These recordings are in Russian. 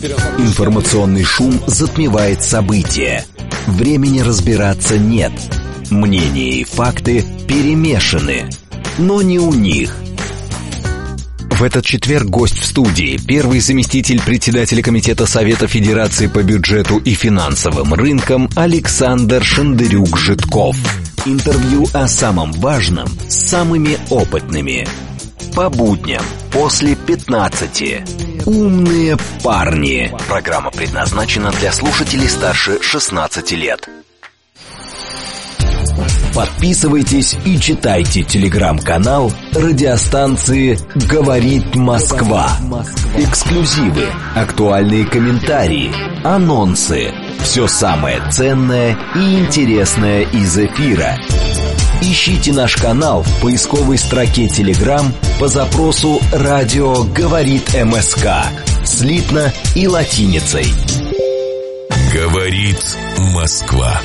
Информационный шум затмевает события. Времени разбираться нет. Мнения и факты перемешаны, но не у них. В этот четверг гость в студии — первый заместитель председателя Комитета Совета Федерации по бюджету и финансовым рынкам Александр Шендырюк-Житков. Интервью о самом важном с самыми опытными. По будням после 15. Умные парни. Программа предназначена для слушателей старше 16 лет. Подписывайтесь и читайте телеграм-канал радиостанции «Говорит Москва». Эксклюзивы, актуальные комментарии, анонсы. Все самое ценное и интересное из эфира. Ищите наш канал в поисковой строке Telegram по запросу «Радио говорит МСК» слитно и латиницей. Говорит Москва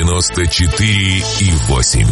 94,8.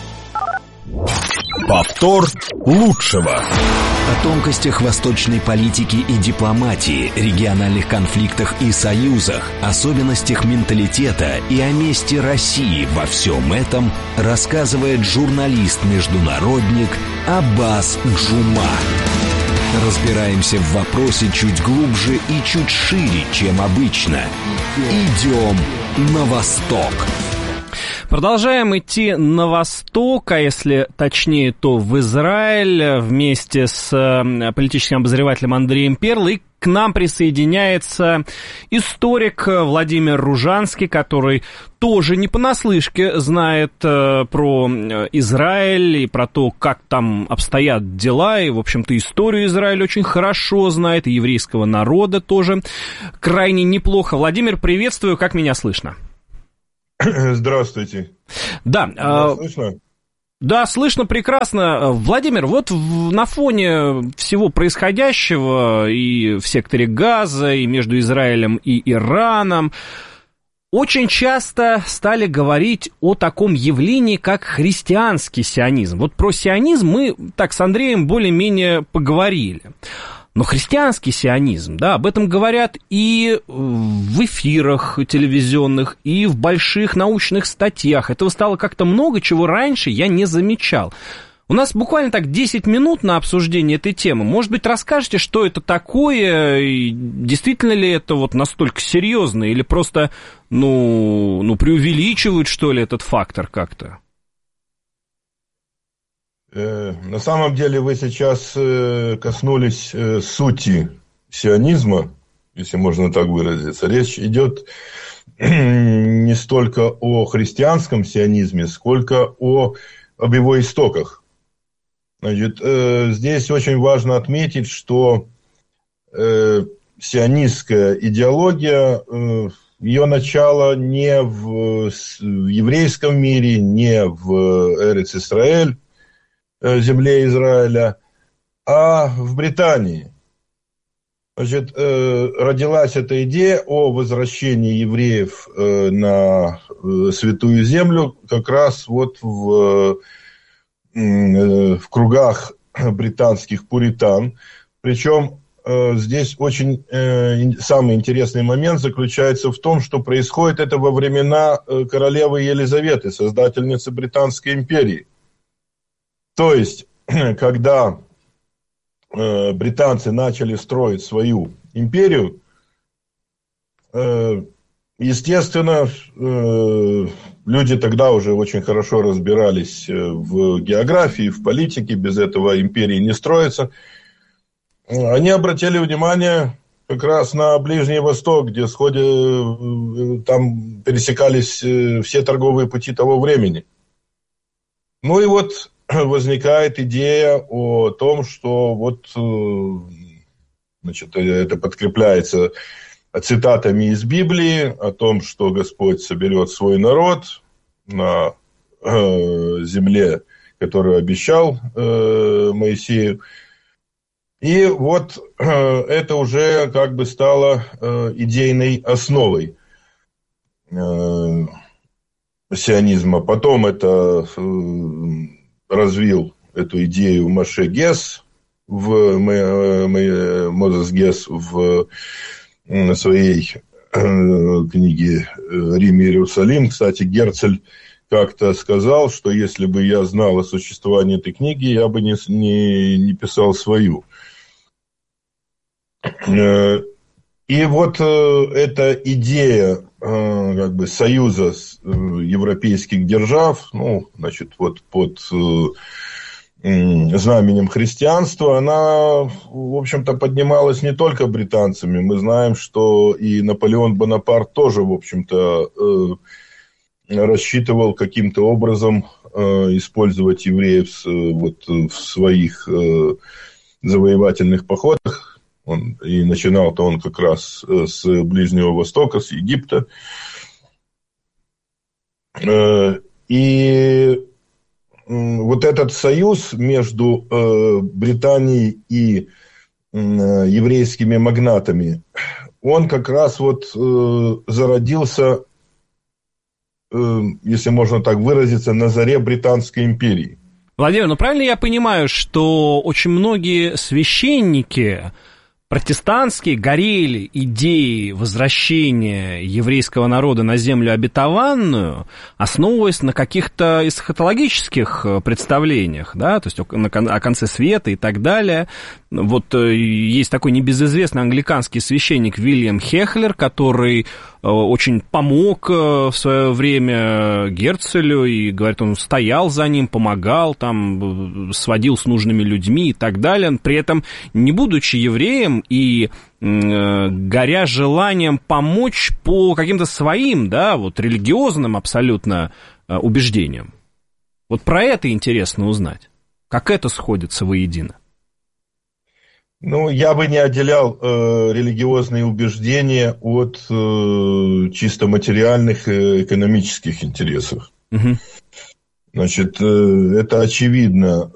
Повтор лучшего. О тонкостях восточной политики и дипломатии, региональных конфликтах и союзах, особенностях менталитета и о месте России во всем этом рассказывает журналист-международник Аббас Джума. Разбираемся в вопросе чуть глубже и чуть шире, чем обычно. Идем на восток. Продолжаем идти на восток, а если точнее, то в Израиль, вместе с политическим обозревателем Андреем Перло. И к нам присоединяется историк Владимир Ружанский, который тоже не понаслышке знает про Израиль и про то, как там обстоят дела, и, в общем-то, историю Израиля очень хорошо знает, и еврейского народа тоже крайне неплохо. Владимир, приветствую, как меня слышно? Здравствуйте. Да, слышно? Да, слышно прекрасно. Владимир, вот на фоне всего происходящего и в секторе Газа, и между Израилем и Ираном, очень часто стали говорить о таком явлении, как христианский сионизм. Вот про сионизм мы так с Андреем более-менее поговорили. Но христианский сионизм, да, об этом говорят и в эфирах телевизионных, и в больших научных статьях. Этого стало как-то много, чего раньше я не замечал. У нас буквально так 10 минут на обсуждение этой темы. Может быть, расскажете, что это такое, и действительно ли это вот настолько серьезно, или просто, преувеличивают, что ли, этот фактор как-то? На самом деле вы сейчас коснулись сути сионизма, если можно так выразиться. Речь идет не столько о христианском сионизме, сколько об его истоках. Значит, здесь очень важно отметить, что сионистская идеология, ее начало не в еврейском мире, не в Эрец-Исраэль, земле Израиля, а в Британии. Значит, родилась эта идея о возвращении евреев на Святую Землю как раз вот в кругах британских пуритан. Причем здесь очень самый интересный момент заключается в том, что происходит это во времена королевы Елизаветы, создательницы Британской империи. То есть, когда британцы начали строить свою империю, естественно, люди тогда уже очень хорошо разбирались в географии, в политике, без этого империи не строится. Они обратили внимание как раз на Ближний Восток, где там пересекались все торговые пути того времени. Ну и вот возникает идея о том, что вот, значит, это подкрепляется цитатами из Библии о том, что Господь соберет свой народ на земле, которую обещал Моисею. И вот это уже как бы стало идейной основой сионизма. Потом это развил эту идею Моше Гесс, Мозес Гесс в на своей книге «Рим и Иерусалим». Кстати, Герцель как-то сказал, что если бы я знал о существовании этой книги, я бы не писал свою. И вот эта идея как бы союза европейских держав, ну, значит, вот под знаменем христианства, она, в общем-то, поднималась не только британцами. Мы знаем, что и Наполеон Бонапарт тоже, в общем-то, рассчитывал каким-то образом использовать евреев вот в своих завоевательных походах. И начинал-то он как раз с Ближнего Востока, с Египта. И вот этот союз между Британией и еврейскими магнатами, он как раз вот зародился, если можно так выразиться, на заре Британской империи. Владимир, ну правильно я понимаю, что очень многие священники протестантские горели идеей возвращения еврейского народа на землю обетованную, основываясь на каких-то эсхатологических представлениях, да, то есть о конце света и так далее. Вот есть такой небезызвестный англиканский священник Вильям Хехлер, который очень помог в свое время Герцелю, и, говорит, он стоял за ним, помогал, там, сводил с нужными людьми и так далее, при этом не будучи евреем и горя желанием помочь по каким-то своим, да, вот религиозным абсолютно убеждениям. Вот про это интересно узнать. Как это сходится воедино? Ну, я бы не отделял религиозные убеждения от чисто материальных экономических интересов. Угу. Значит, это очевидно.